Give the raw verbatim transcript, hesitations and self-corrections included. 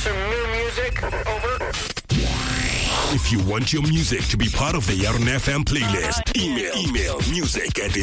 some new music. Over. If you want your music to be part of the Yaron F M playlist, email email music at